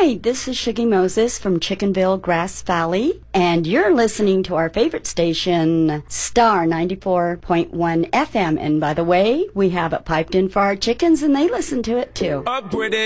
Hi, this is Shuggy Moses from Chickenville, Grass Valley, and you're listening to our favorite station, Star 94.1 FM. And by the way, we have it piped in for our chickens, and they listen to it too. Up with it.